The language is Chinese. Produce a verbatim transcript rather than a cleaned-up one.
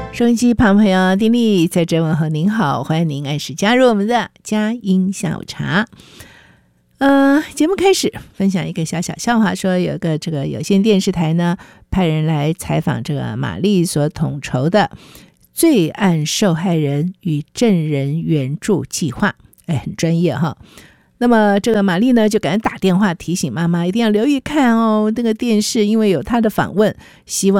收音机旁朋友，丁莉在这问候您好，欢迎您按时加入我们的佳音下午茶。呃，节目开始分享一个小小笑话，说有个这个有线电视台呢派人来采访这个玛丽所统筹的罪案受害人与证人援助计划，哎，很专业哈。那么这个玛丽呢就赶紧打电话提醒妈妈一定要留意看哦，那个电视因为有她的访问，希望